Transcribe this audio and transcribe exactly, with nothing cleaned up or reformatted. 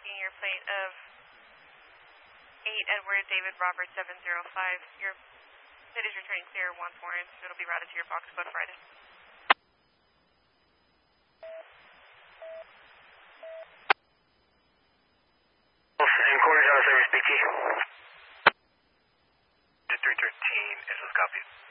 checking your plate of eight Edward David Robert seven zero five. Your plate is returning clear once more, and it'll be routed to your box code Friday. And quarters out of service, B T. three thirteen is this copy?